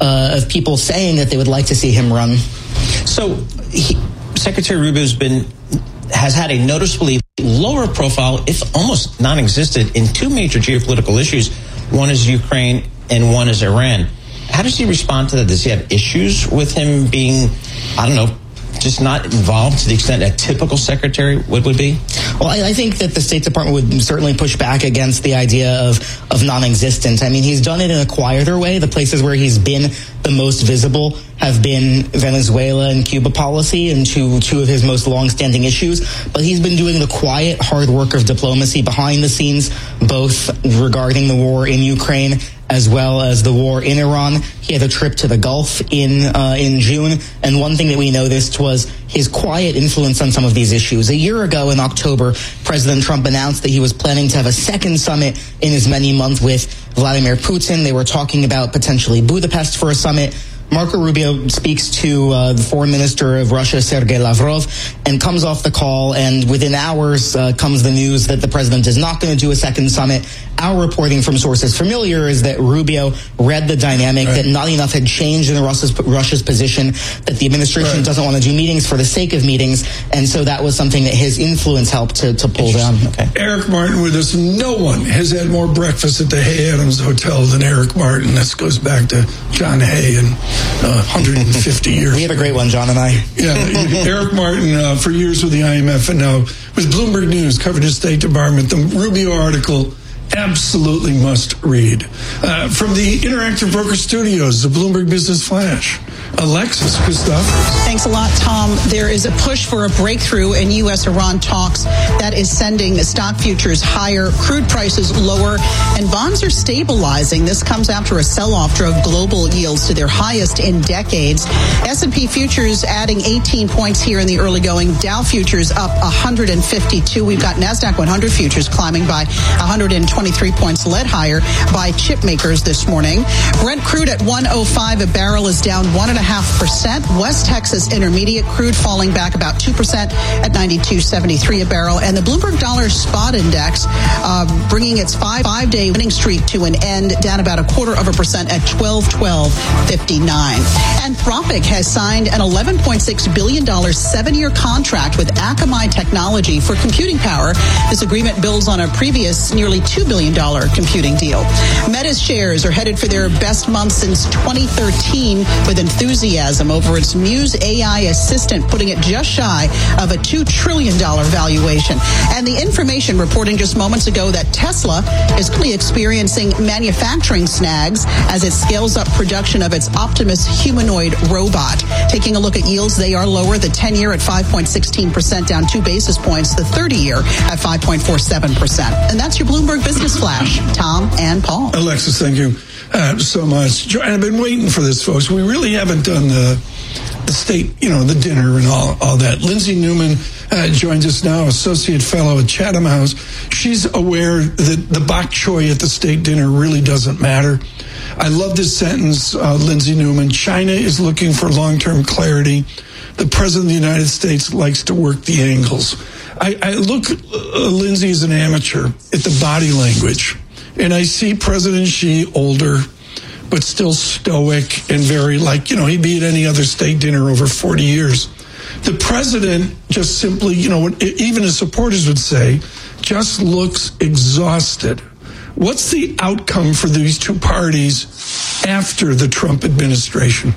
of people saying that they would like to see him run. So Secretary Rubio has had a noticeably lower profile, if almost non-existent, in two major geopolitical issues. One is Ukraine and one is Iran. How does he respond to that? Does he have issues with him being, I don't know, just not involved to the extent a typical secretary would be? Well, I think that the State Department would certainly push back against the idea of non-existent. I mean, he's done it in a quieter way. The places where he's been the most visible have been Venezuela and Cuba policy, and two of his most long-standing issues. But he's been doing the quiet, hard work of diplomacy behind the scenes, both regarding the war in Ukraine as well as the war in Iran. He had a trip to the Gulf in June, and one thing that we noticed was his quiet influence on some of these issues. A year ago in October, President Trump announced that he was planning to have a second summit in as many months with Vladimir Putin. They were talking about potentially Budapest for a summit. Marco Rubio speaks to the foreign minister of Russia, Sergei Lavrov, and comes off the call, and within hours comes the news that the president is not going to do a second summit. Our reporting from sources familiar is that Rubio read the dynamic, that not enough had changed in Russia's position, that the administration doesn't want to do meetings for the sake of meetings, and so that was something that his influence helped to pull down. Okay. Eric Martin with us. No one has had more breakfast at the Hay Adams Hotel than Eric Martin. This goes back to John Hay and 150 years. We had a great one, John and I. Yeah, Eric Martin, for years with the IMF and now with Bloomberg News, covered the State Department. The Rubio article, absolutely must read. From the Interactive Broker Studios, the Bloomberg Business Flash, Alexis Christophers. Thanks a lot, Tom. There is a push for a breakthrough in U.S.-Iran talks that is sending stock futures higher, crude prices lower, and bonds are stabilizing. This comes after a sell-off drove global yields to their highest in decades. S&P futures adding 18 points here in the early going. Dow futures up 152. We've got NASDAQ 100 futures climbing by 123 points, led higher by chip makers this morning. Brent crude at $105 a barrel is down 1.5%. West Texas Intermediate crude falling back about 2% at $92.73 a barrel. And the Bloomberg Dollar Spot Index bringing its five-day winning streak to an end, down about 0.25% at 12.59. Anthropic has signed an $11.6 billion 7-year contract with Akamai Technology for computing power. This agreement builds on a previous nearly $2 billion computing deal. Meta's shares are headed for their best month since 2013 with enthusiasm over its Muse AI assistant, putting it just shy of a $2 trillion valuation. And The Information reporting just moments ago that Tesla is clearly experiencing manufacturing snags as it scales up production of its Optimus humanoid robot. Taking a look at yields, they are lower. The 10-year at 5.16%, down 2 basis points. The 30-year at 5.47%. And that's your Bloomberg Business Flash. Tom and Paul. Alexis, thank you so much. And I've been waiting for this, folks. We really haven't done the state, the dinner and all that. Lindsay Newman joins us now, Associate Fellow at Chatham House. She's aware that the bok choy at the state dinner really doesn't matter. I love this sentence, Lindsay Newman. China is looking for long-term clarity. The President of the United States likes to work the angles. I look, Lindsay, as an amateur at the body language, and I see President Xi older, but still stoic and very he'd be at any other state dinner over 40 years. The president just simply, even his supporters would say, just looks exhausted. What's the outcome for these two parties after the Trump administration?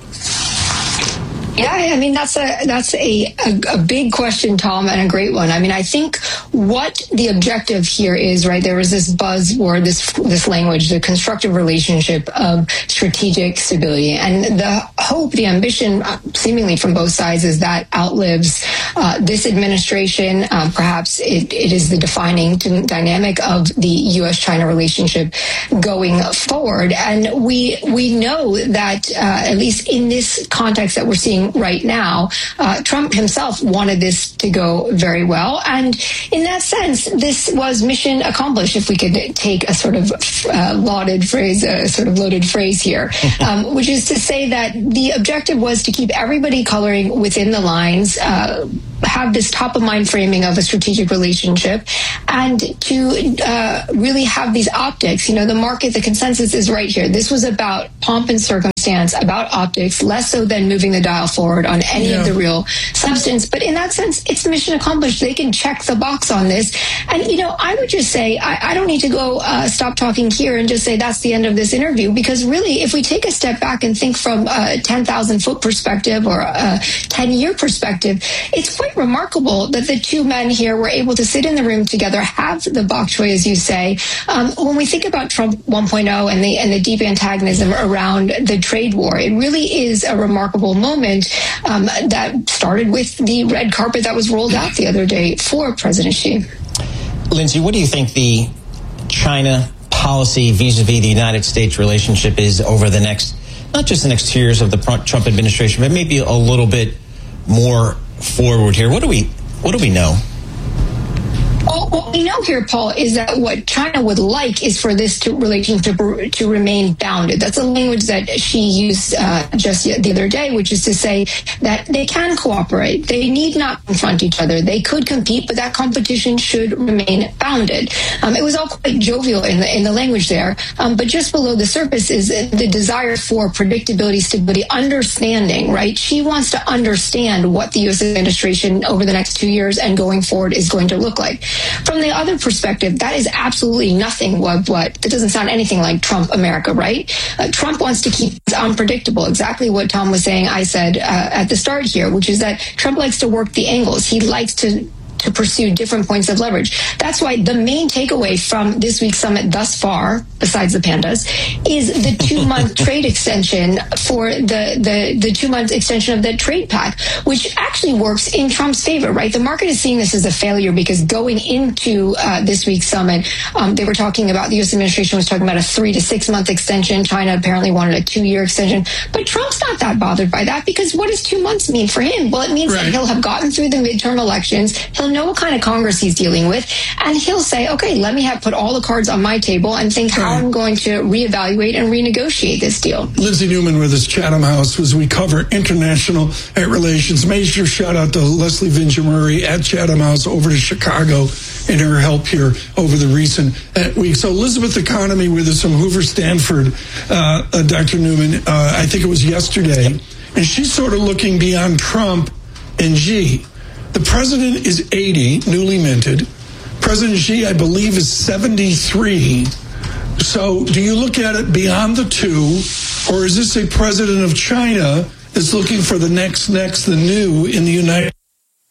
Yeah, I mean, that's a big question, Tom, and a great one. I mean, I think what the objective here is, right, there was this buzzword, this language, the constructive relationship of strategic stability. And the hope, the ambition, seemingly from both sides, is that outlives this administration. Perhaps it is the defining dynamic of the U.S.-China relationship going forward. And we know that, at least in this context that we're seeing right now, Trump himself wanted this to go very well. And in that sense, this was mission accomplished, if we could take a sort of lauded phrase, a sort of loaded phrase here, which is to say that the objective was to keep everybody coloring within the lines, have this top of mind framing of a strategic relationship and to really have these optics. You know, the market, the consensus is right here. This was about pomp and circumstance, about optics, less so than moving the dial forward on any of the real substance. But in that sense, it's mission accomplished. They can check the box on this. And, you know, I would just say, I don't need to go stop talking here and just say that's the end of this interview, because really, if we take a step back and think from a 10,000-foot perspective or a 10-year perspective, it's quite remarkable that the two men here were able to sit in the room together, have the bok choy, as you say. When we think about Trump 1.0 and the deep antagonism around the trade war, it really is a remarkable moment that started with the red carpet that was rolled out the other day for President Xi. Lindsay, what do you think the China policy vis-a-vis the United States relationship is over the next, not just the next 2 years of the Trump administration, but maybe a little bit more forward here? What do we know? Well, what we know here, Paul, is that what China would like is for this relationship to remain bounded. That's a language that she used just the other day, which is to say that they can cooperate. They need not confront each other. They could compete, but that competition should remain bounded. It was all quite jovial in the language there, but just below the surface is the desire for predictability, stability, understanding, right? She wants to understand what the U.S. administration over the next 2 years and going forward is going to look like. From the other perspective, that is absolutely nothing that doesn't sound anything like Trump America, right? Trump wants to keep it unpredictable. Exactly what Tom was saying, I said at the start here, which is that Trump likes to work the angles. He likes to pursue different points of leverage. That's why the main takeaway from this week's summit thus far, besides the pandas, is the 2-month trade extension for the 2-month extension of the trade pact, which actually works in Trump's favor, right? The market is seeing this as a failure because going into this week's summit, they were talking about, the U.S. administration was talking about a 3 to 6 month extension. China apparently wanted a 2-year extension. But Trump's not that bothered by that, because what does 2 months mean for him? Well, it means that he'll have gotten through the midterm elections. He'll know what kind of Congress he's dealing with, and he'll say, okay, let me put all the cards on my table and think how I'm going to reevaluate and renegotiate this deal. Lindsay Newman with us, Chatham House, as we cover international relations. Major shout out to Leslie Vinjamuri at Chatham House over to Chicago and her help here over the recent week. So Elizabeth Economy with us from Hoover Stanford, Dr. Newman, I think it was yesterday, and she's sort of looking beyond Trump and Xi. The president is 80, newly minted. President Xi, I believe, is 73. So do you look at it beyond the two, or is this a president of China that's looking for the next, the new in the United States?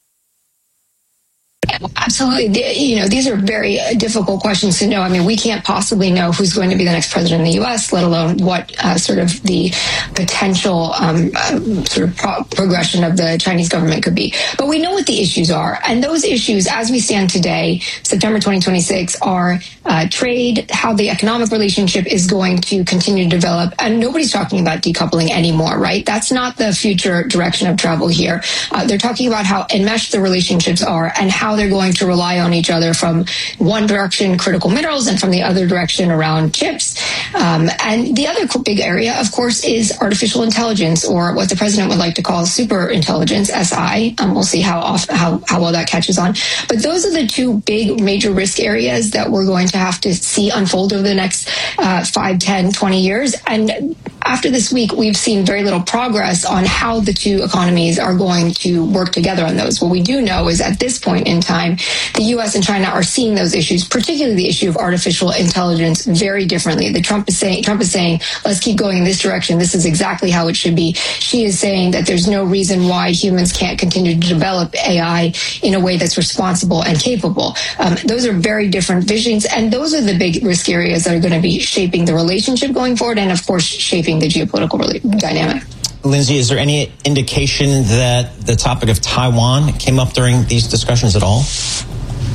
Absolutely. You know, these are very difficult questions to know. I mean, we can't possibly know who's going to be the next president in the U.S., let alone what sort of the potential progression of the Chinese government could be. But we know what the issues are. And those issues, as we stand today, September 2026, are trade, how the economic relationship is going to continue to develop. And nobody's talking about decoupling anymore, right? That's not the future direction of travel here. They're talking about how enmeshed the relationships are and how they're going to rely on each other, from one direction, critical minerals, and from the other direction around chips. And the other big area, of course, is artificial intelligence, or what the president would like to call super intelligence, SI. We'll see how well that catches on. But those are the two big major risk areas that we're going to have to see unfold over the next 5, 10, 20 years. And after this week, we've seen very little progress on how the two economies are going to work together on those. What we do know is at this point in time, the U.S. and China are seeing those issues, particularly the issue of artificial intelligence, very differently. Trump is saying, let's keep going in this direction. This is exactly how it should be. She is saying that there's no reason why humans can't continue to develop AI in a way that's responsible and capable. Those are very different visions, and those are the big risk areas that are going to be shaping the relationship going forward, and of course, shaping the geopolitical dynamic. Lindsay, is there any indication that the topic of Taiwan came up during these discussions at all?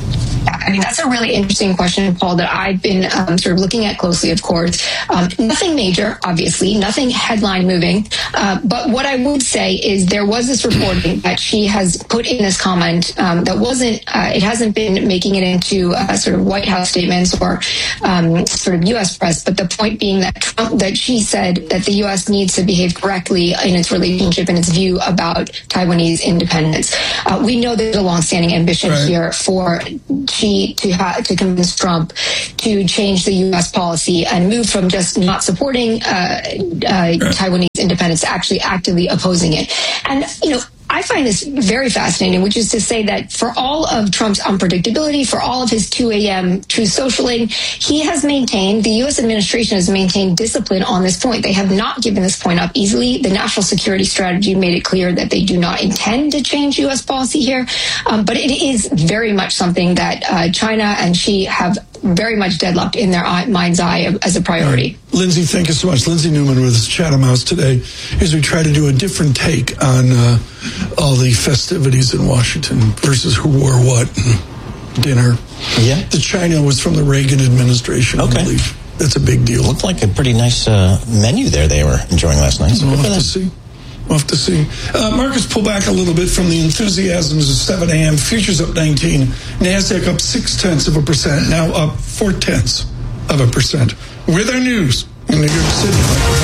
back? I mean, that's a really interesting question, Paul, that I've been sort of looking at closely, of course. Nothing major, obviously, nothing headline moving. But what I would say is there was this reporting that she has put in this comment that wasn't, it hasn't been making it into sort of White House statements or sort of U.S. press, but the point being that she said that the U.S. needs to behave correctly in its relationship and its view about Taiwanese independence. We know there's a longstanding ambition here for Xi to convince Trump to change the U.S. policy and move from just not supporting Taiwanese independence to actually actively opposing it. And, you know, I find this very fascinating, which is to say that for all of Trump's unpredictability, for all of his 2 a.m. truth socialing, he has maintained, the U.S. administration has maintained discipline on this point. They have not given this point up easily. The national security strategy made it clear that they do not intend to change U.S. policy here. But it is very much something that China and Xi have very much deadlocked in their mind's eye as a priority. Lindsay, thank you so much. Lindsay Newman with us, Chatham House today, as we try to do a different take on all the festivities in Washington versus who wore what dinner. Yeah. The China was from the Reagan administration, I believe. That's a big deal. Looked like a pretty nice menu there they were enjoying last night. So we'll have to see. We'll have to see. Markets pull back a little bit from the enthusiasms of 7 a.m. Futures up 19. NASDAQ up 0.6%, now up 0.4%. With our news in New York City.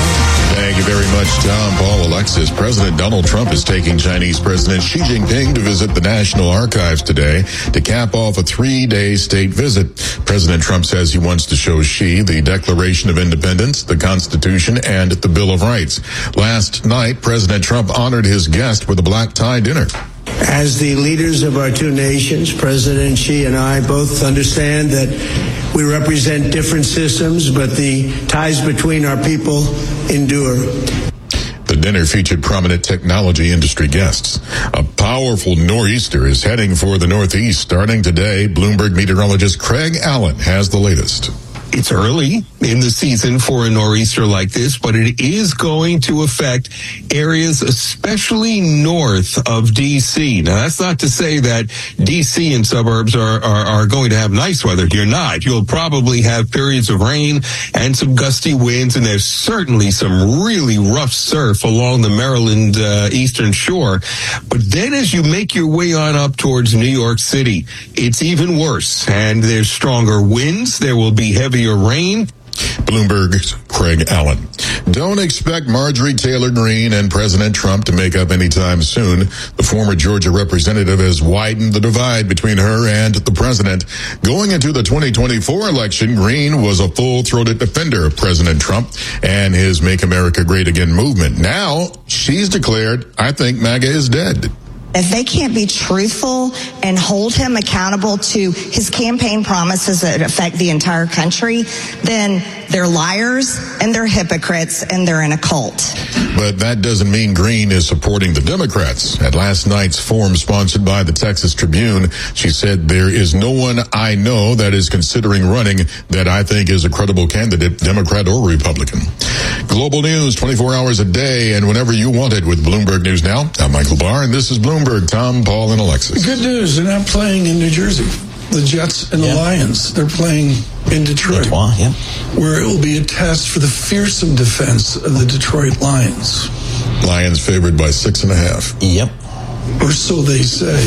Thank you very much, Tom. Paul, Alexis. President Donald Trump is taking Chinese President Xi Jinping to visit the National Archives today to cap off a 3-day state visit. President Trump says he wants to show Xi the Declaration of Independence, the Constitution, and the Bill of Rights. Last night, President Trump honored his guest with a black tie dinner. As the leaders of our two nations, President Xi and I both understand that we represent different systems, but the ties between our people endure. The dinner featured prominent technology industry guests. A powerful nor'easter is heading for the Northeast starting today. Bloomberg meteorologist Craig Allen has the latest. It's early in the season for a nor'easter like this, but it is going to affect areas especially north of D.C. Now, that's not to say that D.C. and suburbs are going to have nice weather. You're not. You'll probably have periods of rain and some gusty winds, and there's certainly some really rough surf along the Maryland eastern shore. But then as you make your way on up towards New York City, it's even worse, and there's stronger winds. There will be heavier rain. Bloomberg's Craig Allen. Don't expect Marjorie Taylor Greene and President Trump to make up anytime soon. The former Georgia representative has widened the divide between her and the president. Going into the 2024 election, Greene was a full-throated defender of President Trump and his Make America Great Again movement. Now, she's declared, I think MAGA is dead. If they can't be truthful and hold him accountable to his campaign promises that affect the entire country, then they're liars and they're hypocrites and they're in a cult. But that doesn't mean Greene is supporting the Democrats. At last night's forum sponsored by the Texas Tribune, she said, there is no one I know that is considering running that I think is a credible candidate, Democrat or Republican. Global news 24 hours a day and whenever you want it with Bloomberg News Now. I'm Michael Barr and this is Bloomberg. Tom, Paul, and Alexis. Good news. They're not playing in New Jersey. The Jets and the Lions. They're playing in Detroit. Where it will be a test for the fearsome defense of the Detroit Lions. Lions favored by 6.5. Yep. Or so they say.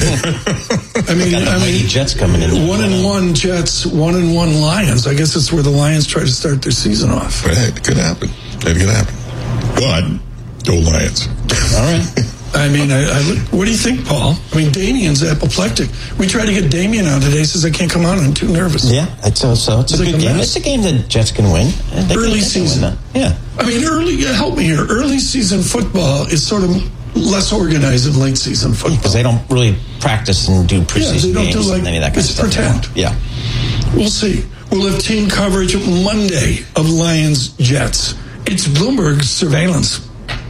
I mean, Jets coming in. 1-1 Jets, 1-1 Lions. I guess it's where the Lions try to start their season off. Right. It could happen. It could happen. But go Lions. All right. I mean, what do you think, Paul? I mean, Damien's apoplectic. We tried to get Damien out today. He says, I can't come on. I'm too nervous. Yeah, it's a good game. It's a game that Jets can win. Early season. Yeah. I mean, help me here. Early season football is sort of less organized than late season football. Because they don't really practice and do preseason games and any of that kind of stuff. It's pretend. Yeah. We'll see. We'll have team coverage Monday of Lions-Jets. It's Bloomberg surveillance.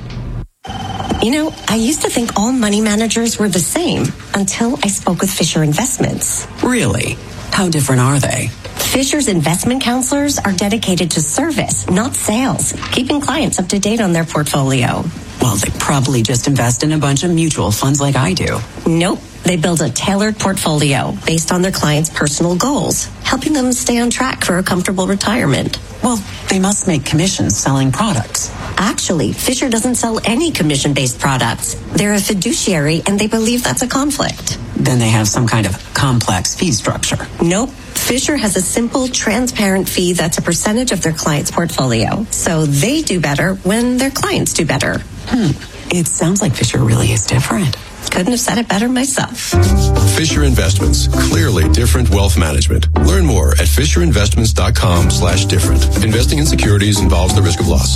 You know, I used to think all money managers were the same until I spoke with Fisher Investments. Really? How different are they? Fisher's investment counselors are dedicated to service, not sales, keeping clients up to date on their portfolio. Well, they probably just invest in a bunch of mutual funds like I do. Nope. They build a tailored portfolio based on their clients' personal goals, helping them stay on track for a comfortable retirement. Well, they must make commissions selling products. Actually, Fisher doesn't sell any commission-based products. They're a fiduciary, and they believe that's a conflict. Then they have some kind of complex fee structure. Nope. Fisher has a simple, transparent fee that's a percentage of their client's portfolio. So they do better when their clients do better. It sounds like Fisher really is different. Couldn't have said it better myself. Fisher Investments. Clearly different wealth management. Learn more at FisherInvestments.com/different. Investing in securities involves the risk of loss.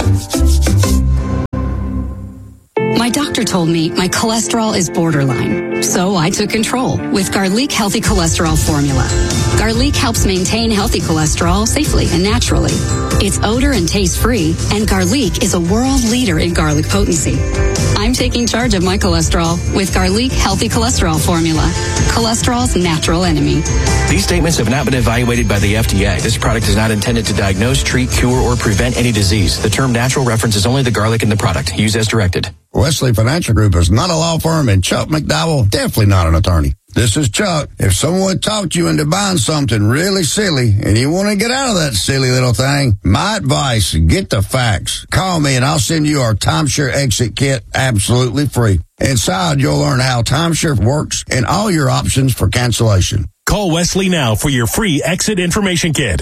My doctor told me my cholesterol is borderline, so I took control with Garlic Healthy Cholesterol Formula. Garlic helps maintain healthy cholesterol safely and naturally. It's odor and taste-free, and Garlic is a world leader in garlic potency. I'm taking charge of my cholesterol with Garlic Healthy Cholesterol Formula, cholesterol's natural enemy. These statements have not been evaluated by the FDA. This product is not intended to diagnose, treat, cure, or prevent any disease. The term natural references only the garlic in the product. Use as directed. Wesley Financial Group is not a law firm, and Chuck McDowell definitely not an attorney. This is Chuck. If someone talked you into buying something really silly and you want to get out of that silly little thing, my advice, get the facts. Call me and I'll send you our timeshare exit kit absolutely free. Inside, you'll learn how timeshare works and all your options for cancellation. Call Wesley now for your free exit information kit.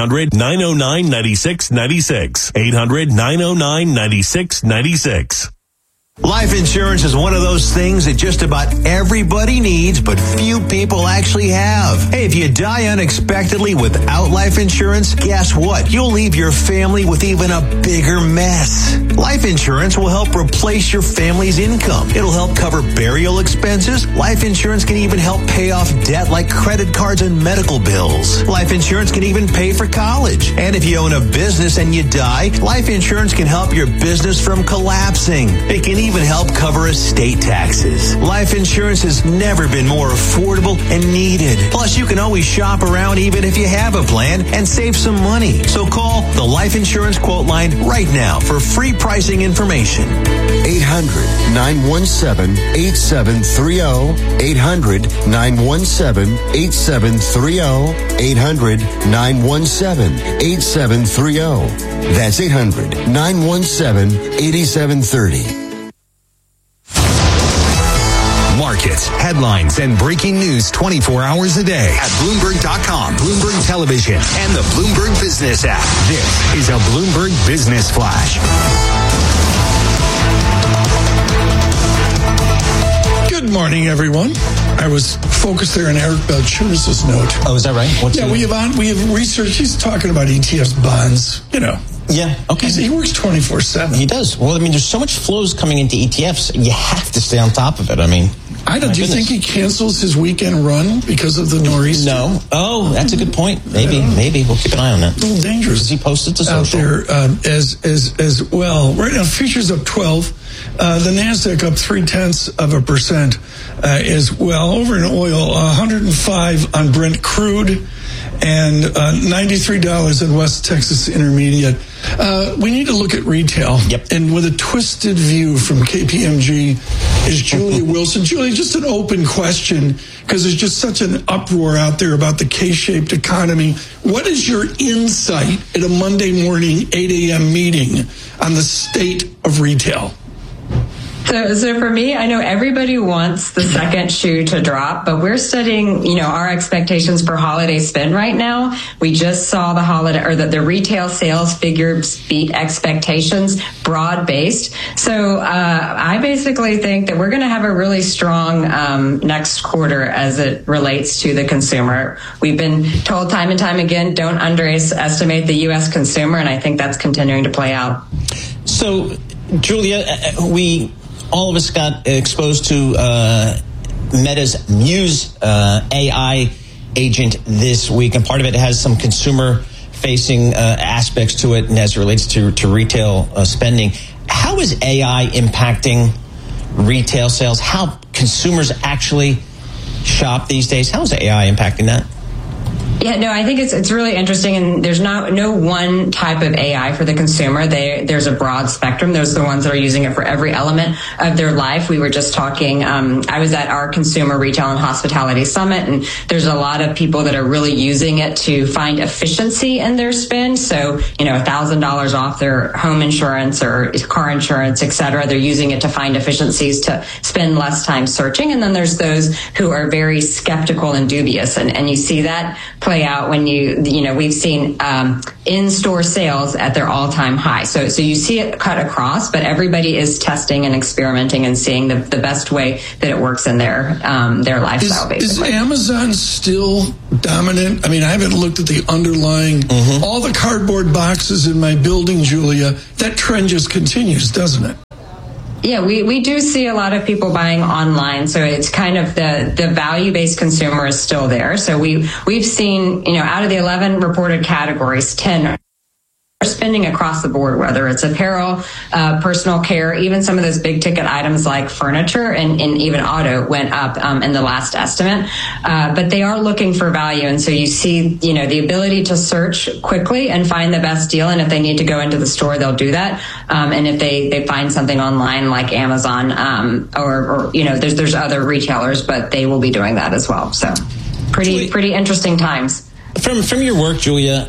800-909-9696. 800-909-9696. Life insurance is one of those things that just about everybody needs, but few people actually have. Hey, if you die unexpectedly without life insurance, guess what? You'll leave your family with even a bigger mess. Life insurance will help replace your family's income. It'll help cover burial expenses. Life insurance can even help pay off debt like credit cards and medical bills. Life insurance can even pay for college. And if you own a business and you die, life insurance can help your business from collapsing. It can even help cover estate taxes. Life insurance has never been more affordable and needed. Plus, you can always shop around even if you have a plan and save some money. So call the Life Insurance Quote Line right now for free pricing information. 800-917-8730. 800-917-8730. 800-917-8730. That's 800-917-8730. Markets, headlines, and breaking news 24 hours a day at Bloomberg.com, Bloomberg Television, and the Bloomberg Business app. This is a Bloomberg Business Flash. Good morning, everyone. I was focused there on Eric Balchunas' note. Oh, is that right? We have research. He's talking about ETFs, bonds, Yeah, okay. He works 24/7. He does. Well, there's so much flows coming into ETFs. You have to stay on top of it. Do you think he cancels his weekend run because of the nor'easter? No. Oh, that's a good point. Maybe. We'll keep an eye on that. A little dangerous. Because he posted to social. Out there as well. Right now, futures up 12. The NASDAQ up 0.3% as well. Over in oil, 105 on Brent crude and $93 in West Texas Intermediate. We need to look at retail. Yep. And with a twisted view from KPMG is Julia Wilson. Julia, just an open question, because there's just such an uproar out there about the K-shaped economy. What is your insight at a Monday morning 8 a.m. meeting on the state of retail? So for me, I know everybody wants the second shoe to drop, but we're studying, our expectations for holiday spend right now. We just saw the holiday or the retail sales figures beat expectations, broad-based. So I basically think that we're going to have a really strong next quarter as it relates to the consumer. We've been told time and time again, don't underestimate the U.S. consumer, and I think that's continuing to play out. So, Julia, all of us got exposed to Meta's Muse AI agent this week, and part of it has some consumer-facing aspects to it, and as it relates to retail spending. How is AI impacting retail sales? How consumers actually shop these days? How is AI impacting that? Yeah, no, I think it's really interesting, and there's no one type of AI for the consumer. There's a broad spectrum. There's the ones that are using it for every element of their life. We were just talking, I was at our Consumer Retail and Hospitality Summit, and there's a lot of people that are really using it to find efficiency in their spend. So, $1,000 off their home insurance or car insurance, et cetera. They're using it to find efficiencies to spend less time searching. And then there's those who are very skeptical and dubious. And you see that play out when we've seen in-store sales at their all-time high. So you see it cut across, but everybody is testing and experimenting and seeing the best way that it works in their lifestyle. Basically, is Amazon still dominant? I mean, I haven't looked at the underlying, all the cardboard boxes in my building, Julia. That trend just continues, doesn't it? Yeah, we do see a lot of people buying online. So it's kind of the value-based consumer is still there. So we've seen, out of the 11 reported categories, 10 are spending across the board, whether it's apparel, personal care, even some of those big ticket items like furniture and even auto went up in the last estimate. But they are looking for value. And so you see, the ability to search quickly and find the best deal. And if they need to go into the store, they'll do that. And if they find something online like Amazon, or there's other retailers, but they will be doing that as well. So pretty interesting times. From your work, Julia,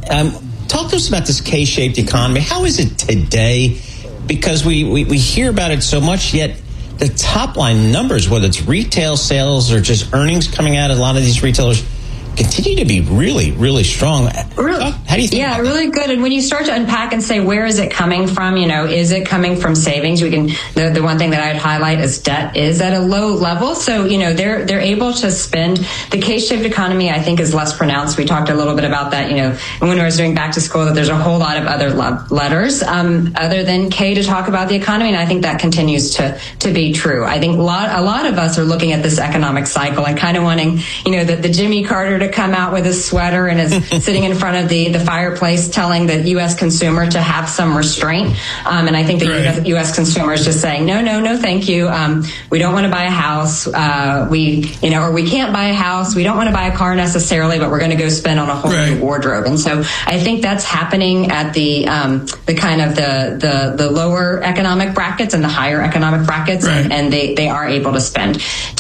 talk to us about this K-shaped economy. How is it today? Because we hear about it so much, yet the top line numbers, whether it's retail sales or just earnings coming out of a lot of these retailers, continue to be really, really strong. Really? How do you think? Yeah, really good. And when you start to unpack and say, where is it coming from? Is it coming from savings? The one thing that I'd highlight is debt is at a low level. So, they're able to spend. The K-shaped economy, I think, is less pronounced. We talked a little bit about that, when I was doing back to school, that there's a whole lot of other letters other than K to talk about the economy. And I think that continues to be true. I think a lot of us are looking at this economic cycle and kind of wanting, the Jimmy Carter to come out with his sweater and is sitting in front of the fireplace telling the U.S. consumer to have some restraint. And I think the U.S. consumer is just saying, no, thank you. We don't want to buy a house. Or we can't buy a house. We don't want to buy a car necessarily, but we're going to go spend on a whole new wardrobe. And so I think that's happening at the kind of the lower economic brackets and the higher economic brackets. And they are able to spend.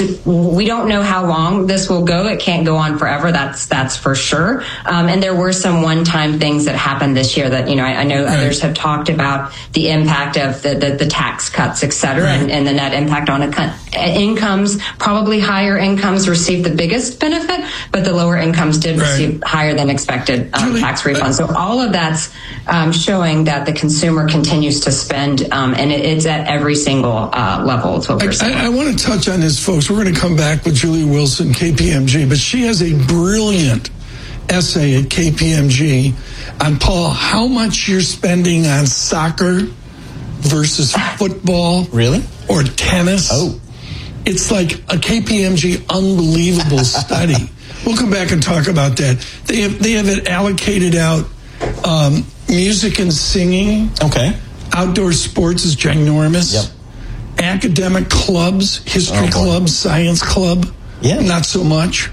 We don't know how long this will go. It can't go on forever. That's for sure. And there were some one-time things that happened this year that, I know others have talked about the impact of the tax cuts, et cetera, and the net impact on incomes. Probably higher incomes received the biggest benefit, but the lower incomes did receive higher than expected tax refunds. So all of that's showing that the consumer continues to spend, and it's at every single level. Is what we're saying. I want to touch on this, folks. We're going to come back with Julia Wilson, KPMG, but she has a brilliant essay at KPMG on, Paul, how much you're spending on soccer versus football. Really? Or tennis. Oh. It's like a KPMG unbelievable study. We'll come back and talk about that. They have it allocated out. Music and singing. Okay. Outdoor sports is ginormous. Yep. Academic clubs, history club, science club. Yeah. Not so much.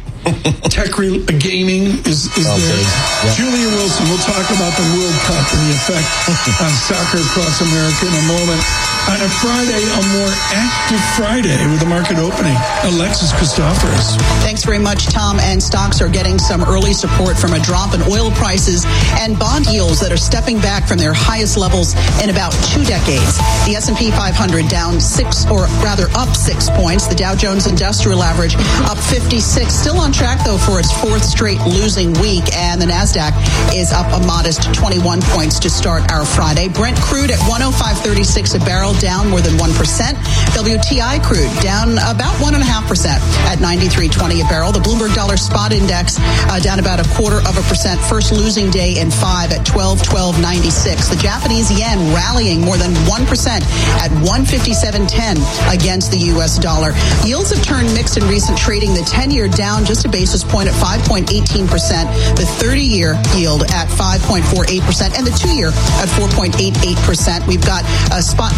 Gaming is there. Yep. Julia Wilson, we'll talk about the World Cup and the effect on soccer across America in a moment. On a Friday, a more active Friday with the market opening. Alexis Christoforous. Thanks very much, Tom. And stocks are getting some early support from a drop in oil prices and bond yields that are stepping back from their highest levels in about 2 decades. The S&P 500 down up 6 points. The Dow Jones Industrial Average up 56. Still on track, though, for its 4th straight losing week. And the NASDAQ is up a modest 21 points to start our Friday. Brent crude at $105.36 a barrel, down more than 1%. WTI crude down about 1.5% at $93.20 a barrel. The Bloomberg Dollar Spot Index down about 0.25%. First losing day in 5 at 12.96. The Japanese yen rallying more than 1% at 157.10 against the U.S. dollar. Yields have turned mixed in recent trading. The 10-year down just a basis point at 5.18%. The 30-year yield at 5.48%, and the 2-year at 4.88%. We've got spot gold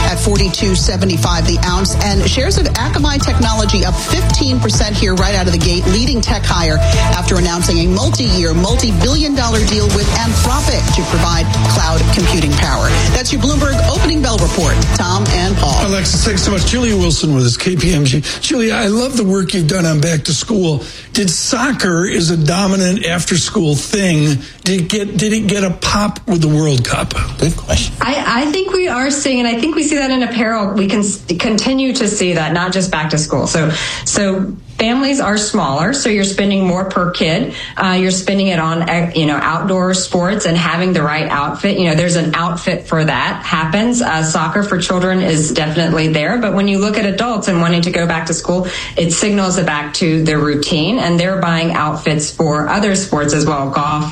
at $42.75 the ounce. And shares of Akamai Technology up 15% here right out of the gate, leading tech higher after announcing a multi-year, multi-billion-dollar deal with Anthropic to provide cloud computing power. That's your Bloomberg opening bell report. Tom and Paul. Alexis, thanks so much. Julia Wilson with us, KPMG. Julia, I love the work you've done on back to school. Did soccer is a dominant after-school thing? Did it get a pop with the World Cup? Good question. I think we are seeing, and I think we see that in apparel. We can continue to see that, not just back to school. So families are smaller, so you're spending more per kid. You're spending it on, outdoor sports and having the right outfit. There's an outfit for that happens. Soccer for children is definitely there. But when you look at adults and wanting to go back to school, it signals it back to their routine, and they're buying outfits for other sports as well. Golf,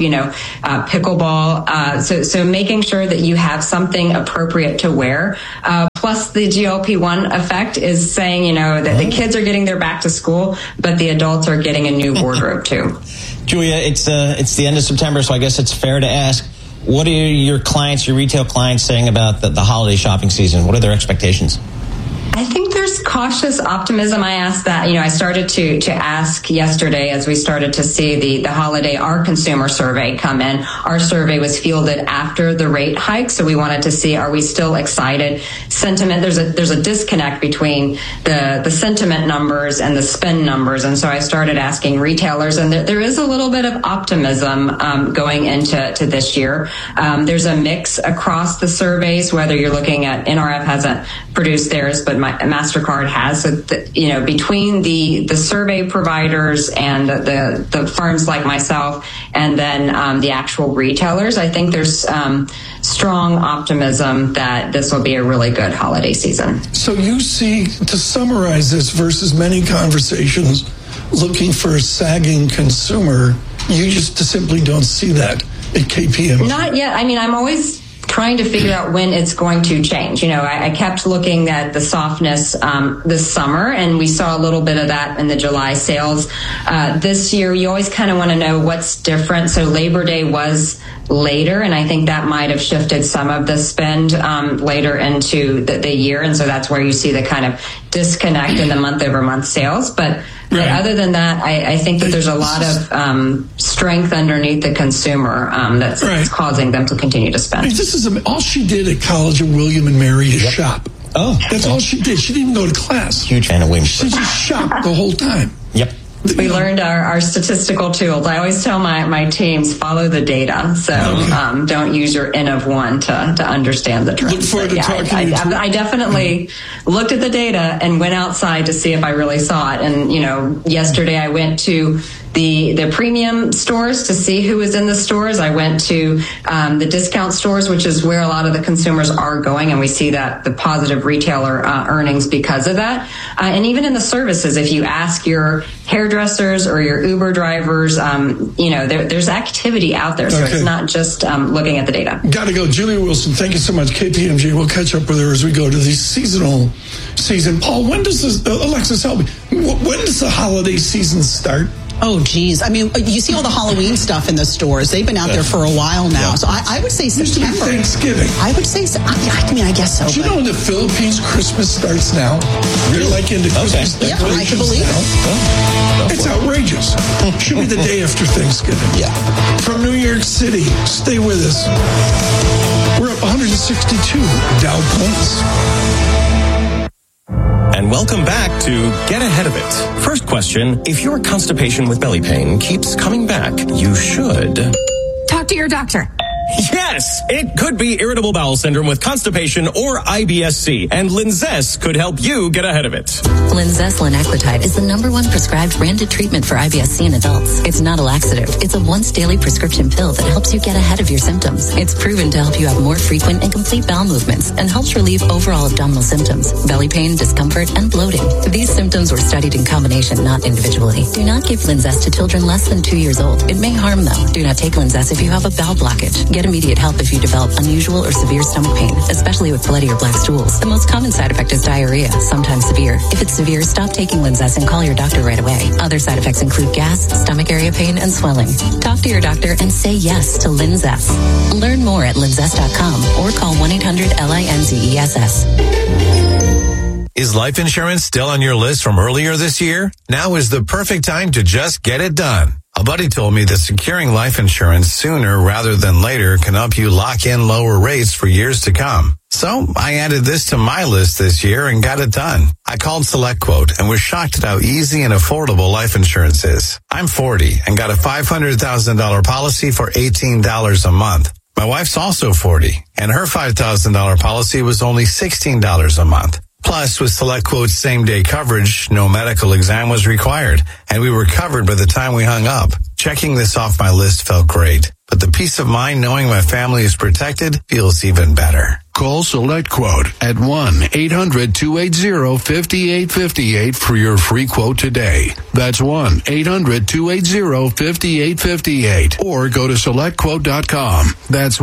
pickleball. So making sure that you have something appropriate to wear. Plus the GLP-1 effect is saying, that the kids are getting their back to school, but the adults are getting a new wardrobe too. Julia, it's the end of September, so I guess it's fair to ask, what are your retail clients saying about the holiday shopping season? What are their expectations? I think there's cautious optimism. I asked that, I started to ask yesterday as we started to see the holiday, our consumer survey come in. Our survey was fielded after the rate hike. So we wanted to see, are we still excited? Sentiment, there's a disconnect between the sentiment numbers and the spend numbers. And so I started asking retailers, and there is a little bit of optimism going into this year. There's a mix across the surveys, whether you're looking at NRF hasn't produced theirs, but MasterCard has. So, between the survey providers and the firms like myself, and then the actual retailers, I think there's strong optimism that this will be a really good holiday season. So you see, to summarize this versus many conversations looking for a sagging consumer, you just simply don't see that at KPMG. Not yet. I'm always trying to figure out when it's going to change. I kept looking at the softness this summer, and we saw a little bit of that in the July sales. This year, you always kind of want to know what's different. So Labor Day was later, and I think that might have shifted some of the spend later into the year, and so that's where you see the kind of disconnect in the month-over-month sales. But other than that, I think that there's a lot of strength underneath the consumer that's causing them to continue to spend. This is all she did at college at William and Mary is shop. Oh, that's all she did. She didn't even go to class. Huge fan of Williams. She just shopped the whole time. Yep. We learned our statistical tools. I always tell my teams, follow the data. So don't use your N of one to understand the trends. Look forward to talking to you. I definitely looked at the data and went outside to see if I really saw it. And, yesterday I went to the premium stores to see who was in the stores. I went to the discount stores, which is where a lot of the consumers are going, and we see that the positive retailer earnings because of that. And even in the services, if you ask your hairdressers or your Uber drivers, there's activity out there. So it's not just looking at the data. Got to go. Julia Wilson, thank you so much. KPMG, we'll catch up with her as we go to the seasonal season. Paul, when does this, Alexis, help me, when does the holiday season start? Oh, geez. You see all the Halloween stuff in the stores. They've been out there for a while now. So I would say September. Used to be Thanksgiving. I would say, I guess so. Do you know in the Philippines, Christmas starts now? They're like into Christmas decorations. Yeah, I can believe it. It's outrageous. Should be the day after Thanksgiving. Yeah. From New York City, stay with us. We're up 162 Dow points. And welcome back to Get Ahead of It. First question, if your constipation with belly pain keeps coming back, you should talk to your doctor. Yes, it could be irritable bowel syndrome with constipation or IBS-C, and Linzess could help you get ahead of it. Linzess linaclotide is the #1 prescribed branded treatment for IBS-C in adults. It's not a laxative. It's a once daily prescription pill that helps you get ahead of your symptoms. It's proven to help you have more frequent and complete bowel movements and helps relieve overall abdominal symptoms, belly pain, discomfort, and bloating. These symptoms were studied in combination, not individually. Do not give Linzess to children less than 2 years old. It may harm them. Do not take Linzess if you have a bowel blockage. Get immediate help if you develop unusual or severe stomach pain, especially with bloody or black stools. The most common side effect is diarrhea, sometimes severe. If it's severe, stop taking Linzess and call your doctor right away. Other side effects include gas, stomach area pain, and swelling. Talk to your doctor and say yes to Linzess. Learn more at linzess.com or call 1-800-LINZESS. Is life insurance still on your list from earlier this year? Now is the perfect time to just get it done. A buddy told me that securing life insurance sooner rather than later can help you lock in lower rates for years to come. So I added this to my list this year and got it done. I called SelectQuote and was shocked at how easy and affordable life insurance is. I'm 40 and got a $500,000 policy for $18 a month. My wife's also 40 and her $5,000 policy was only $16 a month. Plus, with SelectQuote's same-day coverage, no medical exam was required, and we were covered by the time we hung up. Checking this off my list felt great, but the peace of mind knowing my family is protected feels even better. Call SelectQuote at 1-800-280-5858 for your free quote today. That's 1-800-280-5858. Or go to SelectQuote.com. That's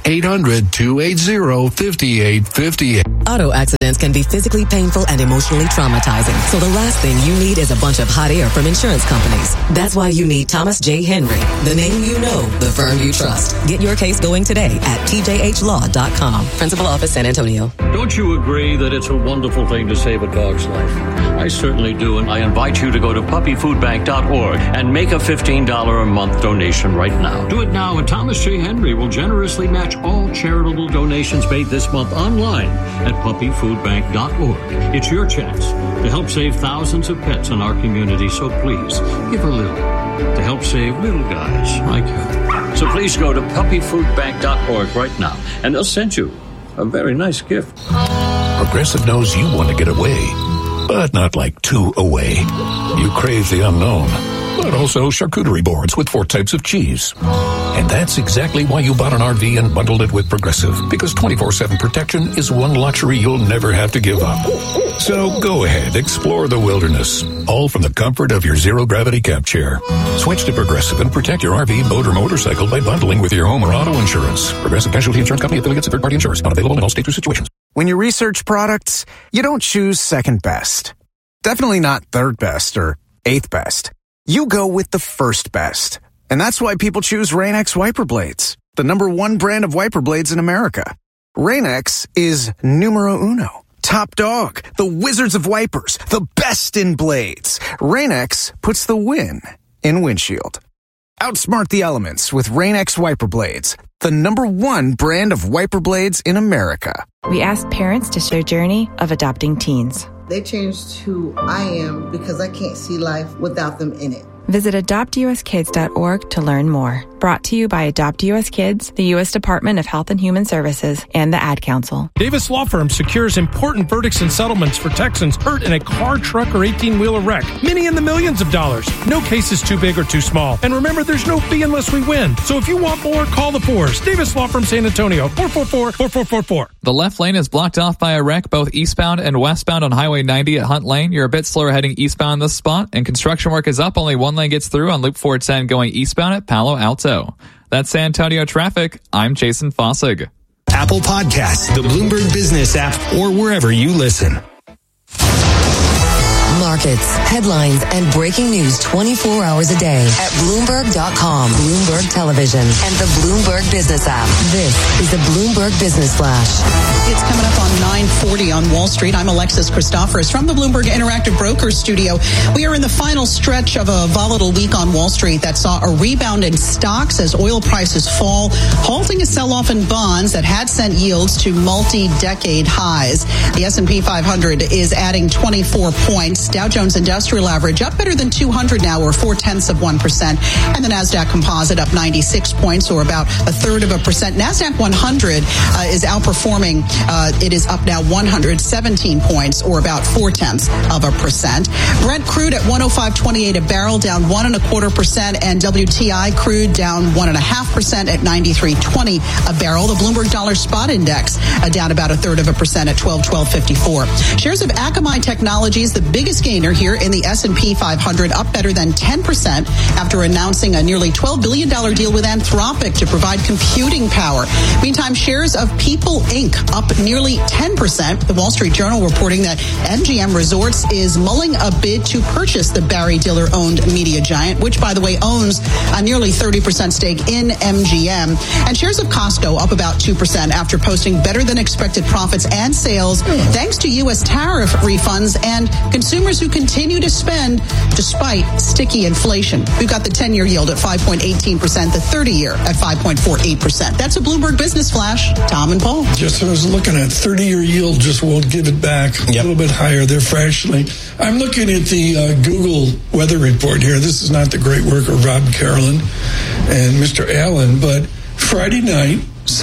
1-800-280-5858. Auto accidents can be physically painful and emotionally traumatizing. So the last thing you need is a bunch of hot air from insurance companies. That's why you need Thomas J. Henry, the name you know, the firm you trust. Get your case going today at tjhlaw.com. Principal Office, San Antonio. Don't you agree that it's a wonderful thing to save a dog's life? I certainly do, and I invite you to go to puppyfoodbank.org and make a $15 a month donation right now. Do it now, and Thomas J. Henry will generously match all charitable donations made this month online at puppyfoodbank.org. It's your chance to help save thousands of pets in our community, so please give a little to help save little guys like you. So please go to puppyfoodbank.org right now, and they'll send you a very nice gift. Progressive knows you want to get away, but not like too away. You crave the unknown, but also charcuterie boards with 4 types of cheese. And that's exactly why you bought an RV and bundled it with Progressive, because 24/7 protection is one luxury you'll never have to give up. So go ahead, explore the wilderness, all from the comfort of your zero-gravity camp chair. Switch to Progressive and protect your RV, boat, or motorcycle by bundling with your home or auto insurance. Progressive Casualty Insurance Company, affiliates, and third-party insurers. Not available in all states or situations. When you research products, you don't choose second best. Definitely not third best or eighth best. You go with the first best. And that's why people choose Rain-X wiper blades, the #1 brand of wiper blades in America. Rain-X is numero uno. Top dog, the wizards of wipers, the best in blades. Rain-X puts the win in windshield. Outsmart the elements with Rain-X wiper blades, the #1 brand of wiper blades in America. We asked parents to share journey of adopting teens. They changed who I am because I can't see life without them in it. Visit adoptuskids.org to learn more. Brought to you by Adopt US Kids, the U.S. Department of Health and Human Services, and the Ad Council. Davis Law Firm secures important verdicts and settlements for Texans hurt in a car, truck, or 18-wheeler wreck. Many in the millions of dollars. No case is too big or too small. And remember, there's no fee unless we win. So if you want more, call the Fours. Davis Law Firm, San Antonio, 444-4444. The left lane is blocked off by a wreck both eastbound and westbound on Highway 90 at Hunt Lane. You're a bit slower heading eastbound in this spot, and construction work is up. Only one lane gets through on Loop 410 going eastbound at Palo Alto. That's San Antonio traffic. I'm Jason Fossig. Apple Podcasts, the Bloomberg Business app, or wherever you listen. Markets, headlines, and breaking news 24 hours a day at Bloomberg.com, Bloomberg Television, and the Bloomberg Business app. This is the Bloomberg Business Flash. It's coming up on 9:40 on Wall Street. I'm Alexis Christoforous from the Bloomberg Interactive Brokers studio. We are in the final stretch of a volatile week on Wall Street that saw a rebound in stocks as oil prices fall, halting a sell-off in bonds that had sent yields to multi-decade highs. The S&P 500 is adding 24 points. Dow Jones Industrial Average up better than 200 now, or 0.4%. And the NASDAQ Composite up 96 points, or about 1/3%. NASDAQ 100 is outperforming. It is up now 117 points, or about 0.4%. Brent crude at 105.28 a barrel, down 1.25%. And WTI crude down 1.5% at 93.20 a barrel. The Bloomberg Dollar Spot Index down about 1/3% at 12.54. Shares of Akamai Technologies, the biggest gain gainer here in the S&P 500, up better than 10% after announcing a nearly $12 billion deal with Anthropic to provide computing power. Meantime, shares of People Inc. up nearly 10%. The Wall Street Journal reporting that MGM Resorts is mulling a bid to purchase the Barry Diller-owned media giant, which, by the way, owns a nearly 30% stake in MGM. And shares of Costco up about 2% after posting better than expected profits and sales thanks to U.S. tariff refunds and consumers who continue to spend despite sticky inflation. We've got the 10-year yield at 5.18%, the 30-year at 5.48%. That's a Bloomberg Business Flash. Tom and Paul. Just what I was looking at. 30-year yield just won't give it back. A little bit higher there fractionally. I'm looking at the Google weather report here. This is not the great work of Rob Carolyn and Mr. Allen, but Friday night,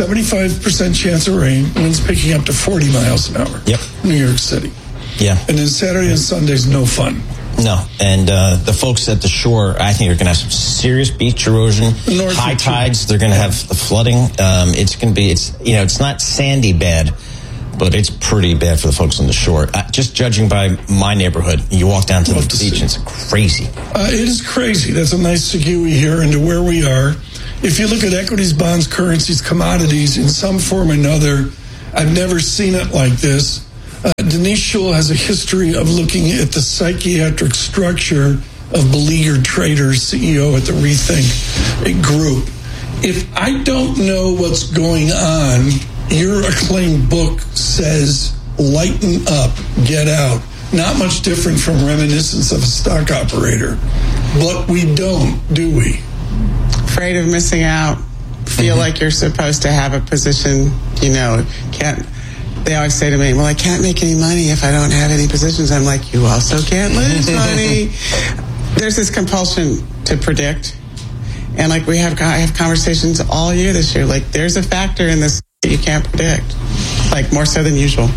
75% chance of rain, winds picking up to 40 miles an hour. Yep. New York City. Yeah. And then Saturday and Sunday's no fun. No, and the folks at the shore, I think, are going to have some serious beach erosion, high tides. They're going to have the flooding. It's going to be, it's not sandy bad, but it's pretty bad for the folks on the shore. Just judging by my neighborhood, you walk down to the beach, and it's crazy. It is crazy. That's a nice segue here into where we are. If you look at equities, bonds, currencies, commodities, in some form or another, I've never seen it like this. Denise Schul has a history of looking at the psychiatric structure of beleaguered traders, CEO at the Rethink Group. If I don't know what's going on, your acclaimed book says, lighten up, get out. Not much different from reminiscence of a stock operator. But we don't, do we? Afraid of missing out. Feel like you're supposed to have a position, can't. They always say to me, well, I can't make any money if I don't have any positions. I'm like, you also can't lose money. There's this compulsion to predict. And I have conversations all year this year. Like, there's a factor in this that you can't predict, like more so than usual.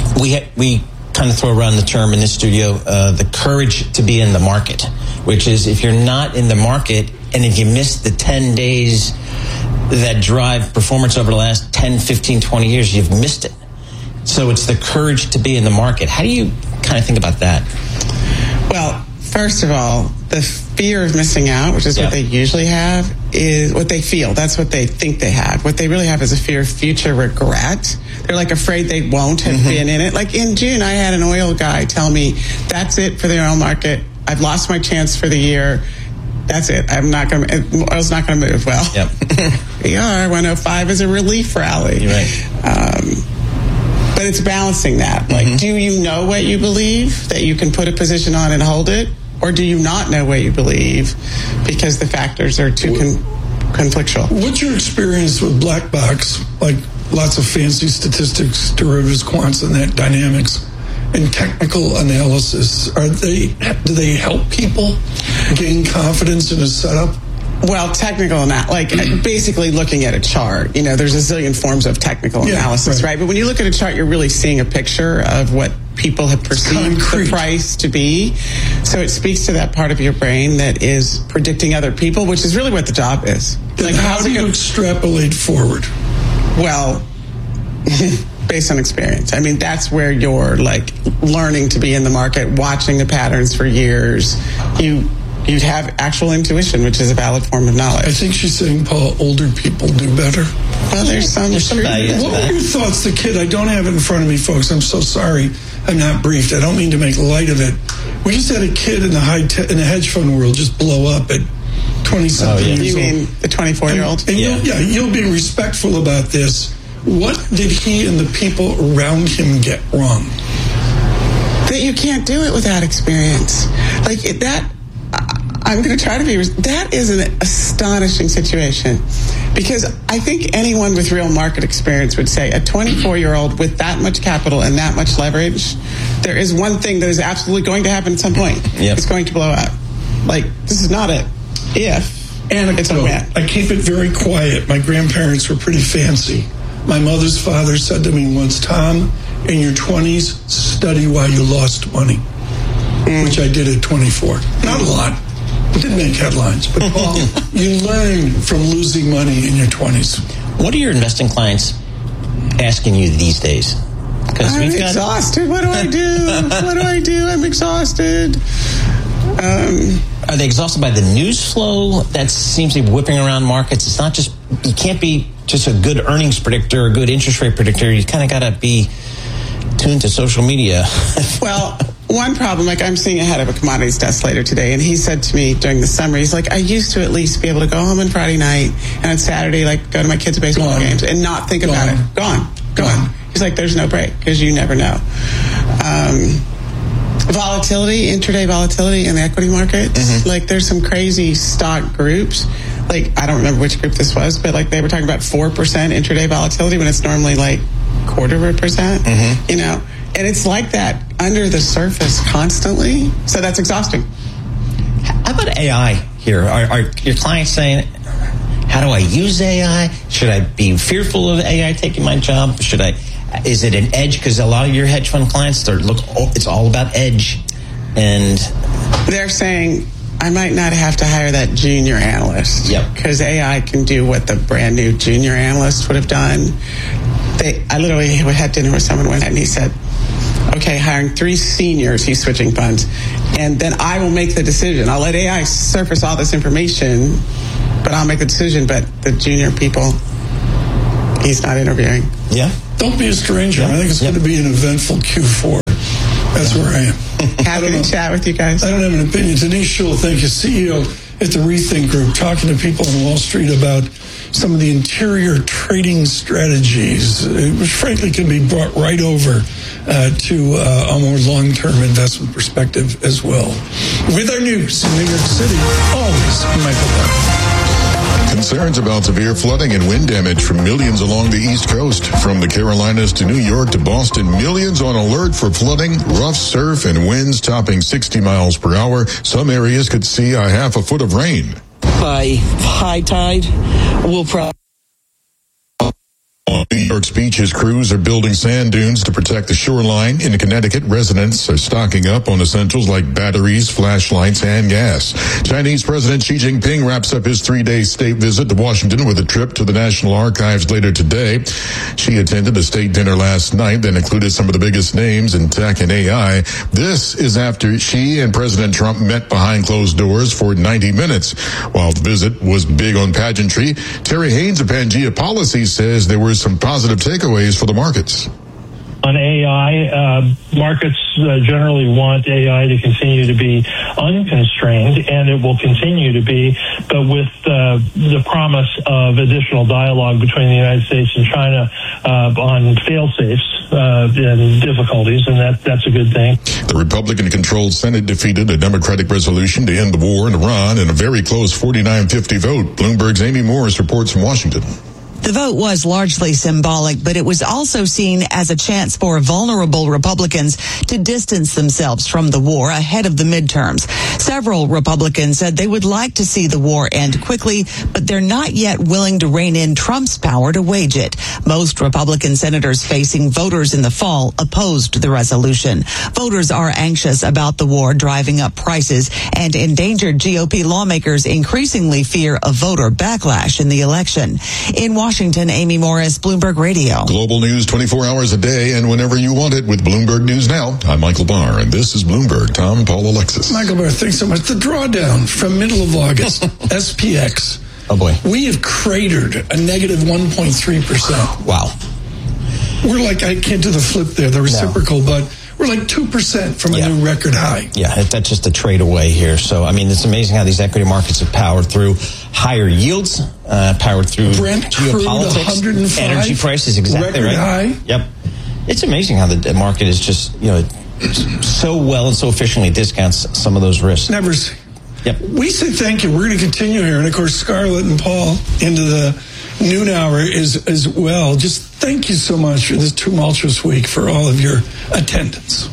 We kind of throw around the term in this studio, the courage to be in the market, which is if you're not in the market and if you miss the 10 days that drive performance over the last 10, 15, 20 years, you've missed it. So it's the courage to be in the market. How do you kind of think about that? Well, first of all, the fear of missing out, which is what they usually have, is what they feel. That's what they think they have. What they really have is a fear of future regret. They're like afraid they won't have been in it. Like in June, I had an oil guy tell me, that's it for the oil market. I've lost my chance for the year. That's it. Oil's not going to move. Well, ER 105 is a relief rally. You're right. But it's balancing that. Like, do you know what you believe, that you can put a position on and hold it? Or do you not know what you believe because the factors are too conflictual? What's your experience with black box, like lots of fancy statistics, derivatives, quants, and that dynamics, and technical analysis? Do they help people gain confidence in a setup? Well, technical basically looking at a chart. There's a zillion forms of technical analysis, right? But when you look at a chart, you're really seeing a picture of what people have perceived the price to be. So it speaks to that part of your brain that is predicting other people, which is really what the job is. Like, how do you extrapolate forward? Well, based on experience. I mean, that's where you're learning to be in the market, watching the patterns for years. You'd have actual intuition, which is a valid form of knowledge. I think she's saying, Paul, older people do better. Well, there's some value. What were your thoughts? The kid, I don't have it in front of me, folks. I'm so sorry. I'm not briefed. I don't mean to make light of it. We just had a kid in the hedge fund world just blow up at 20-something years old. You mean the 24-year-old? You'll be respectful about this. What did he and the people around him get wrong? That you can't do it without experience. I'm going to try to be. That is an astonishing situation, because I think anyone with real market experience would say a 24-year-old with that much capital and that much leverage, there is one thing that is absolutely going to happen at some point. It's going to blow up. This is not a if. Anecdote. It's a when. I keep it very quiet. My grandparents were pretty fancy. My mother's father said to me once, Tom, in your 20s, study why you lost money, which I did at 24. Not a lot. It didn't make headlines, but Paul, you learn from losing money in your 20s. What are your investing clients asking you these days? I'm exhausted. What do I do? What do I do? I'm exhausted. Are they exhausted by the news flow that seems to be whipping around markets? It's not just, you can't be just a good earnings predictor or a good interest rate predictor. You kind of got to be tuned to social media. Well, one problem, like I'm seeing a head of a commodities desk later today, and he said to me during the summer, he's like, I used to at least be able to go home on Friday night and on Saturday, like go to my kids' baseball games and not think about it. Gone. He's like, there's no break because you never know. Volatility, intraday volatility in the equity markets. Like there's some crazy stock groups. Like I don't remember which group this was, but like they were talking about 4% intraday volatility when it's normally like 0.25%. You know, and it's like that under the surface constantly. So that's exhausting. How about AI here? Are your clients saying, how do I use AI? Should I be fearful of AI taking my job? Is it an edge? Because a lot of your hedge fund clients, it's all about edge. And they're saying, I might not have to hire that junior analyst. Because AI can do what the brand new junior analyst would have done. I literally had dinner with someone one night and he said, okay, hiring 3 seniors, he's switching funds. And then I will make the decision. I'll let AI surface all this information, but I'll make the decision. But the junior people, he's not interviewing. Don't be a stranger. I think it's going to be an eventful Q4. That's where I am. Happy to chat with you guys. I don't have an opinion. Denise Schull, thank you, CEO at the Rethink Group, talking to people on Wall Street about some of the interior trading strategies, which frankly can be brought right over to a more long-term investment perspective as well. With our news in New York City, always Michael Barr. Concerns about severe flooding and wind damage from millions along the East Coast. From the Carolinas to New York to Boston, millions on alert for flooding, rough surf, and winds topping 60 miles per hour. Some areas could see a half a foot of rain. By high tide, we'll probably... On New York's beaches, crews are building sand dunes to protect the shoreline. In Connecticut, residents are stocking up on essentials like batteries, flashlights, and gas. Chinese President Xi Jinping wraps up his 3-day state visit to Washington with a trip to the National Archives later today. She attended a state dinner last night that included some of the biggest names in tech and AI. This is after Xi and President Trump met behind closed doors for 90 minutes. While the visit was big on pageantry, Terry Haynes of Pangea Policy says there were some positive takeaways for the markets. On AI, markets generally want AI to continue to be unconstrained, and it will continue to be, but with the promise of additional dialogue between the United States and China on fail-safes and difficulties, and that's a good thing. The Republican-controlled Senate defeated a Democratic resolution to end the war in Iran in a very close 49-50 vote. Bloomberg's Amy Morris reports from Washington. The vote was largely symbolic, but it was also seen as a chance for vulnerable Republicans to distance themselves from the war ahead of the midterms. Several Republicans said they would like to see the war end quickly, but they're not yet willing to rein in Trump's power to wage it. Most Republican senators facing voters in the fall opposed the resolution. Voters are anxious about the war driving up prices, and endangered GOP lawmakers increasingly fear a voter backlash in the election. In Washington, Amy Morris, Bloomberg Radio. Global news 24 hours a day and whenever you want it with Bloomberg News Now. I'm Michael Barr, and this is Bloomberg. Tom, Paul, Alexis. Michael Barr, thanks so much. The drawdown from middle of August, SPX. Oh, boy. We have cratered a negative 1.3%. Wow. We're like, I can't do the flip there, the reciprocal, but we're like 2% from a new record high. Yeah, that's just a trade away here. So, I mean, it's amazing how these equity markets have powered through higher yields, powered through Brent geopolitics, crude 105, energy prices, exactly record right. High. Yep. It's amazing how the market is just, so well and so efficiently discounts some of those risks. Never seen. Yep. We say thank you. We're going to continue here. And, of course, Scarlett and Paul into the noon hour as well. Just thank you so much for this tumultuous week, for all of your attendance.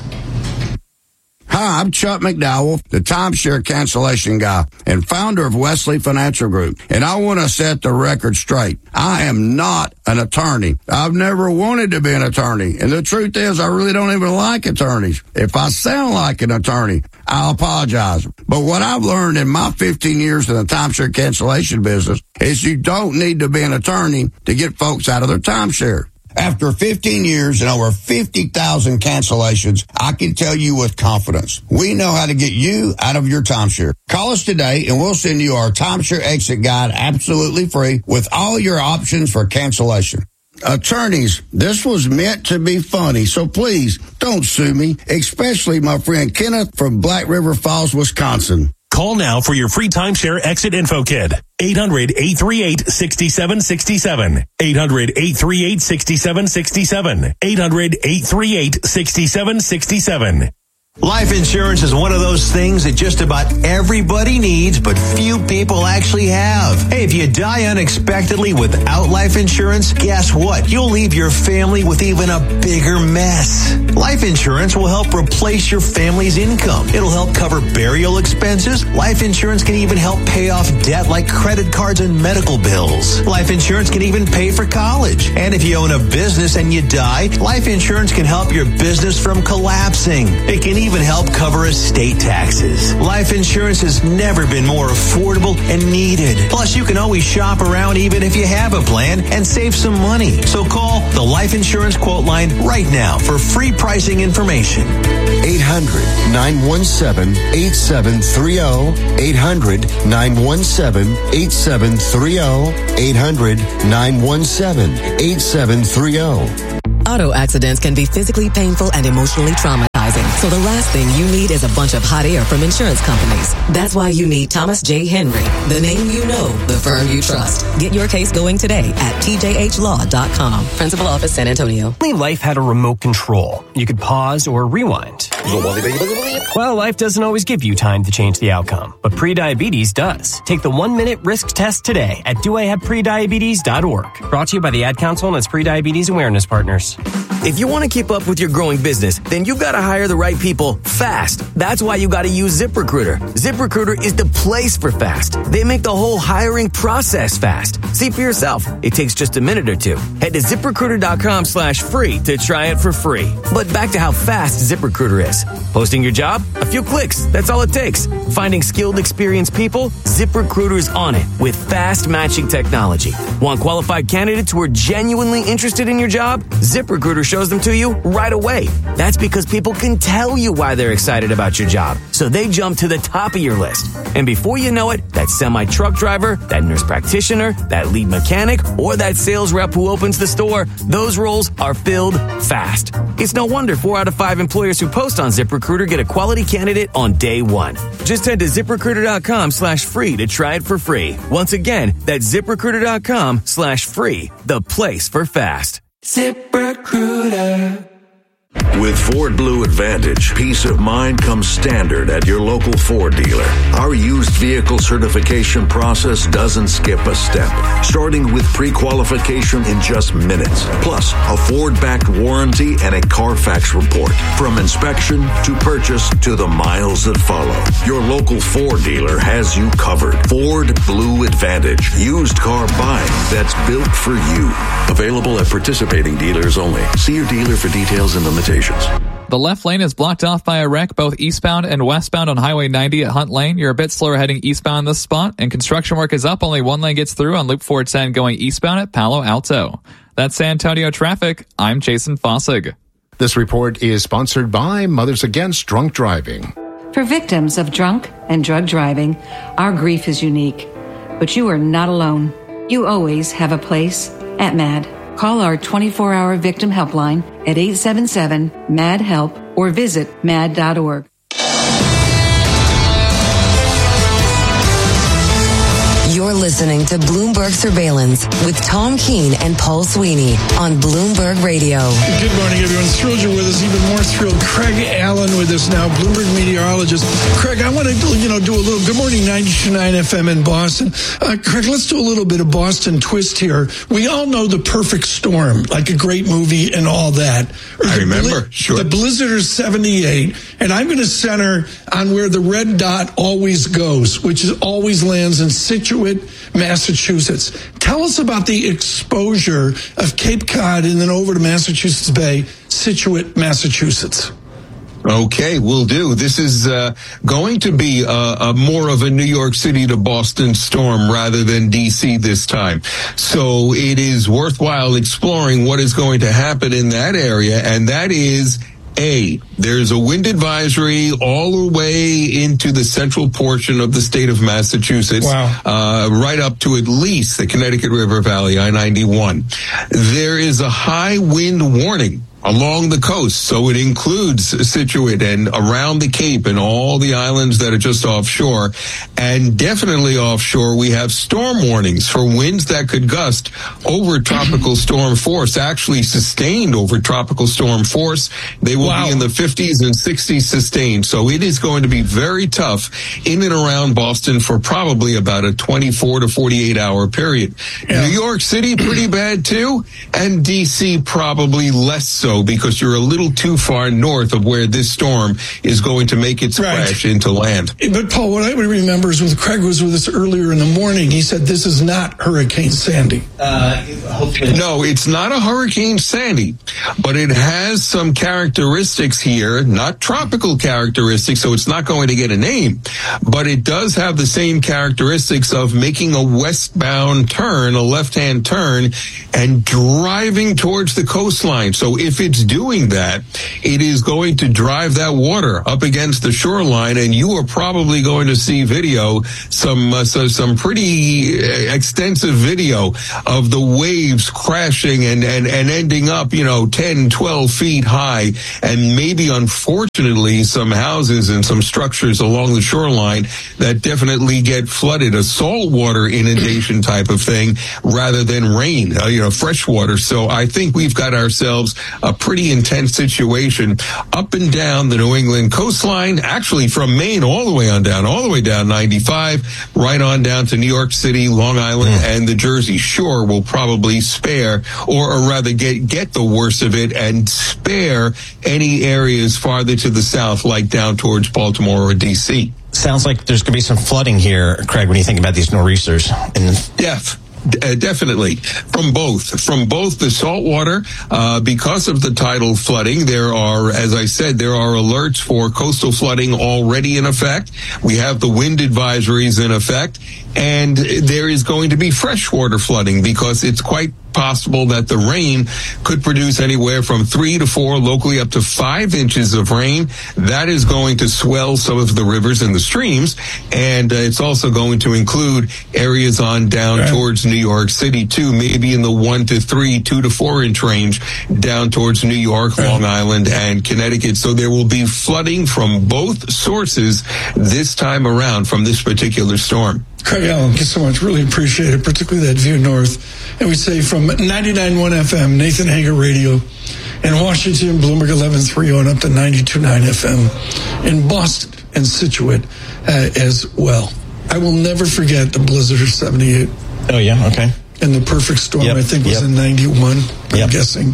Hi, I'm Chuck McDowell, the timeshare cancellation guy and founder of Wesley Financial Group. And I want to set the record straight. I am not an attorney. I've never wanted to be an attorney. And the truth is, I really don't even like attorneys. If I sound like an attorney, I'll apologize. But what I've learned in my 15 years in the timeshare cancellation business is you don't need to be an attorney to get folks out of their timeshare. After 15 years and over 50,000 cancellations, I can tell you with confidence, we know how to get you out of your timeshare. Call us today and we'll send you our timeshare exit guide absolutely free with all your options for cancellation. Attorneys, this was meant to be funny, so please don't sue me, especially my friend Kenneth from Black River Falls, Wisconsin. Call now for your free timeshare exit info kit. 800-838-6767. 800-838-6767. 800-838-6767. Life insurance is one of those things that just about everybody needs, but few people actually have. Hey, if you die unexpectedly without life insurance, guess what? You'll leave your family with even a bigger mess. Life insurance will help replace your family's income. It'll help cover burial expenses. Life insurance can even help pay off debt like credit cards and medical bills. Life insurance can even pay for college. And if you own a business and you die, life insurance can help your business from collapsing. It can even help cover estate taxes. Life insurance has never been more affordable and needed. Plus, you can always shop around even if you have a plan and save some money. So call the Life Insurance Quote Line right now for free pricing information. 800-917-8730. 800-917-8730. 800-917-8730. Auto accidents can be physically painful and emotionally traumatizing. So the last thing you need is a bunch of hot air from insurance companies. That's why you need Thomas J. Henry, the name you know, the firm you trust. Get your case going today at tjhlaw.com. Principal Office, San Antonio. Life had a remote control. You could pause or rewind. Well, life doesn't always give you time to change the outcome, but prediabetes does. Take the 1-minute risk test today at doihaveprediabetes.org. Brought to you by the Ad Council and its prediabetes awareness partners. If you want to keep up with your growing business, then you've got to hire the right people fast. That's why you got to use ZipRecruiter. ZipRecruiter is the place for fast. They make the whole hiring process fast. See for yourself. It takes just a minute or two. Head to ZipRecruiter.com/free to try it for free. But back to how fast ZipRecruiter is. Posting your job? A few clicks. That's all it takes. Finding skilled, experienced people? ZipRecruiter's on it with fast matching technology. Want qualified candidates who are genuinely interested in your job? ZipRecruiter shows them to you right away. That's because people can tell you why they're excited about your job. So they jump to the top of your list. And before you know it, that semi-truck driver, that nurse practitioner, that lead mechanic, or that sales rep who opens the store, those roles are filled fast. It's no wonder 4 out of 5 employers who post on ZipRecruiter get a quality candidate on day one. Just head to ZipRecruiter.com/free to try it for free. Once again, that's ZipRecruiter.com/free, the place for fast. ZipRecruiter. With Ford Blue Advantage, peace of mind comes standard at your local Ford dealer. Our used vehicle certification process doesn't skip a step, starting with pre-qualification in just minutes, plus a Ford-backed warranty and a Carfax report. From inspection to purchase to the miles that follow, your local Ford dealer has you covered. Ford Blue Advantage, used car buying that's built for you. Available at participating dealers only. See your dealer for details and limitations. The left lane is blocked off by a wreck both eastbound and westbound on Highway 90 at Hunt Lane. You're a bit slower heading eastbound this spot, and construction work is up. Only one lane gets through on Loop 410 going eastbound at Palo Alto. That's San Antonio traffic. I'm Jason Fossig. This report is sponsored by Mothers Against Drunk Driving. For victims of drunk and drug driving, our grief is unique. But you are not alone. You always have a place at MAD. Call our 24-hour victim helpline at 877-MAD-HELP or visit mad.org. You're listening to Bloomberg Surveillance with Tom Keene and Paul Sweeney on Bloomberg Radio. Good morning, everyone. Thrilled you're with us. Even more thrilled, Craig Allen with us now, Bloomberg meteorologist. Craig, I want to do a little Good Morning 92.9 FM in Boston. Craig, let's do a little bit of Boston twist here. We all know The Perfect Storm, like a great movie and all that. I remember, sure. The Blizzard is 78, and I'm going to center on where the red dot always goes, which is always lands in Situate, Massachusetts. Tell us about the exposure of Cape Cod and then over to Massachusetts Bay, Situate, Massachusetts. Okay, will do. This is going to be a more of a New York City to Boston storm rather than D.C. this time. So it is worthwhile exploring what is going to happen in that area, and that is there's a wind advisory all the way into the central portion of the state of Massachusetts, right up to at least the Connecticut River Valley, I-91. There is a high wind warning along the coast, so it includes Situate and around the Cape and all the islands that are just offshore. And definitely offshore, we have storm warnings for winds that could gust over tropical storm force, actually sustained over tropical storm force. They will be in the 50s and 60s sustained. So it is going to be very tough in and around Boston for probably about a 24 to 48 hour period. New York City, pretty bad too, and DC probably less so, because you're a little too far north of where this storm is going to make its crash into land. But Paul, what I would remember is when Craig was with us earlier in the morning, he said this is not Hurricane Sandy. No, it's not a Hurricane Sandy, but it has some characteristics here, not tropical characteristics, so it's not going to get a name, but it does have the same characteristics of making a westbound turn, a left-hand turn, and driving towards the coastline. So if it's doing that, it is going to drive that water up against the shoreline, and you are probably going to see video, some pretty extensive video of the waves crashing and ending up, 10, 12 feet high, and maybe, unfortunately, some houses and some structures along the shoreline that definitely get flooded, a saltwater inundation type of thing, rather than rain, fresh water. So I think we've got ourselves a pretty intense situation up and down the New England coastline, actually from Maine all the way down 95, right on down to New York City, Long Island, and the Jersey Shore will probably spare, or rather get the worst of it and spare any areas farther to the south, like down towards Baltimore or D.C. Sounds like there's going to be some flooding here, Craig, when you think about these nor'easters. Definitely from both the saltwater, because of the tidal flooding. There are, as I said, alerts for coastal flooding already in effect. We have the wind advisories in effect, and there is going to be freshwater flooding because it's quite possible that the rain could produce anywhere from 3 to 4, locally up to 5 inches of rain. That is going to swell some of the rivers and the streams, and it's also going to include areas on down towards New York City too, maybe in the 1 to 3, 2 to 4 inch range down towards New York, Long Island, and Connecticut. So there will be flooding from both sources this time around from this particular storm. Craig Allen, thank you so much. Really appreciate it, particularly that view north. And we say from 99.1 FM, Nathan Hager Radio in Washington, Bloomberg 1130 on up to 92.9 FM in Boston and Situate as well. I will never forget the blizzard of 78. Oh, yeah, okay. And the perfect storm, I think, was in 91, I'm guessing.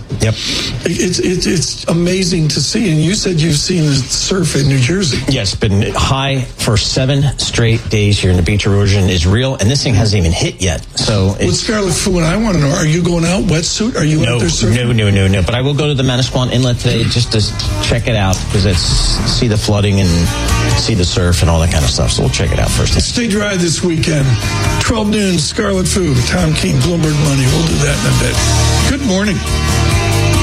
It's amazing to see. And you said you've seen the surf in New Jersey. Yes, it's been high for 7 straight days here, and the beach erosion is real, and this thing hasn't even hit yet. So with Scarlet Fu, and I want to know, are you going out wetsuit? Are you out there surfing? No. But I will go to the Manasquan Inlet today just to check it out, because it's see the flooding and see the surf and all that kind of stuff. So we'll check it out first. Stay dry this weekend. 12 noon, Scarlet Fu, Tom King, Bloomberg Money. We'll do that in a bit. Good morning.